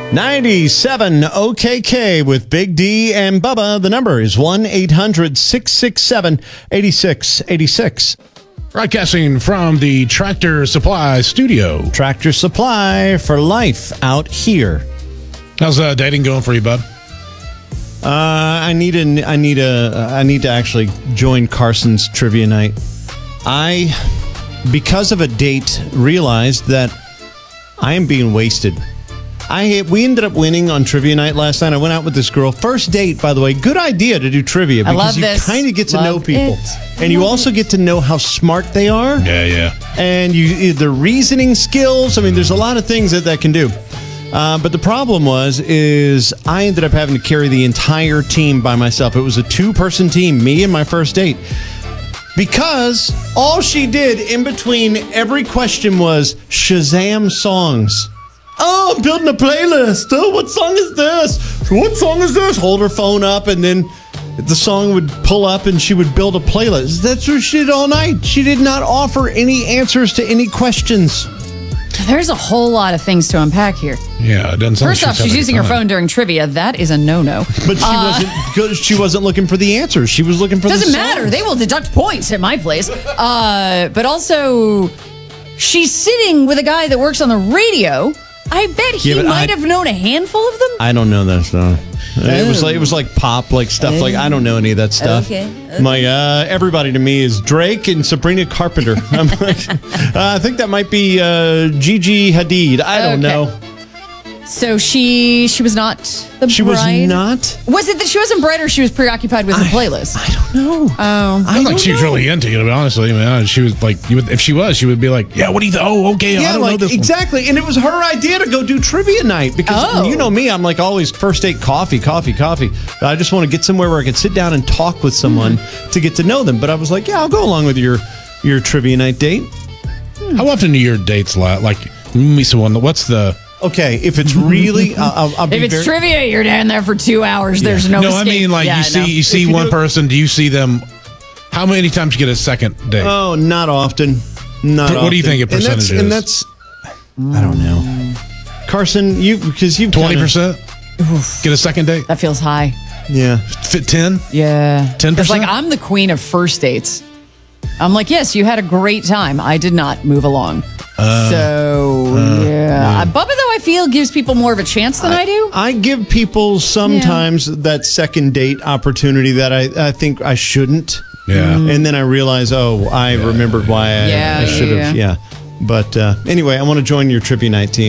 97 OKK with Big D and Bubba. The number is 1-800-667-8686. Broadcasting from the Tractor Supply studio. Tractor Supply for life out here. How's dating going for you, bud? I need to actually join Carson's trivia night. Because of a date, realized that I am being wasted. We ended up winning on trivia night last night. I went out with this girl. First date, by the way. Good idea to do trivia because you kind of get to know people. And you also get to know how smart they are. Yeah. And their reasoning skills. I mean, there's a lot of things that can do. But the problem is I ended up having to carry the entire team by myself. It was a 2-person team, me and my first date. Because all she did in between every question was Shazam songs. Oh, I'm building a playlist. Oh, what song is this? What song is this? Hold her phone up, and then the song would pull up, and she would build a playlist. That's what she did all night. She did not offer any answers to any questions. There's a whole lot of things to unpack here. Yeah, it doesn't sound First off, she's using her phone during trivia. That is a no-no. But she wasn't looking for the answers. She was looking for the songs. Doesn't matter. They will deduct points at my place. But also, she's sitting with a guy that works on the radio. I bet he might have known a handful of them. I don't know that stuff. It was like pop, stuff like I don't know any of that stuff. Okay. My everybody to me is Drake and Sabrina Carpenter. I'm like, I think that might be Gigi Hadid. I don't know. So she was not the bride? She was not? Was it that she wasn't bride or she was preoccupied with her playlist? I don't know. Oh. I think she was really into it, honestly. Man, she was like, if she was, she would be like, yeah, what do you think? Oh, okay, I don't know this exactly. And it was her idea to go do trivia night because you know me, I'm like always first date coffee. I just want to get somewhere where I can sit down and talk with someone to get to know them. But I was like, yeah, I'll go along with your trivia night date. How often do your dates like meet someone? What's the... Okay, if it's really, I'll be if it's trivia, you're down there for 2 hours. There's no escape. I mean, you see one person. Do you see them? How many times you get a second date? Oh, not often. What do you think a percentage is? And that's I don't know. Carson, because you've 20%. Get a second date. That feels high. Yeah. 10. Yeah. 10%. It's like I'm the queen of first dates. I'm like, yes, you had a great time. I did not move along. Yeah. Bubba, though, I feel gives people more of a chance than I do. I give people sometimes that second date opportunity that I think I shouldn't. Yeah. And then I realize, I remembered why I should have. Yeah. But anyway, I want to join your trivia night team.